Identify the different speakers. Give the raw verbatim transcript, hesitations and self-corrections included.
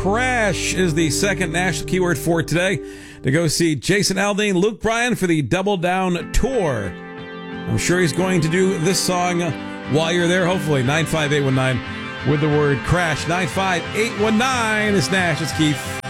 Speaker 1: Crash is the second national keyword for today. To go see Jason Aldean, Luke Bryan for the Double Down Tour. I'm sure he's going to do this song while you're there, hopefully. nine five eight one nine with the word crash. nine five eight one nine is Nash. It's Keith.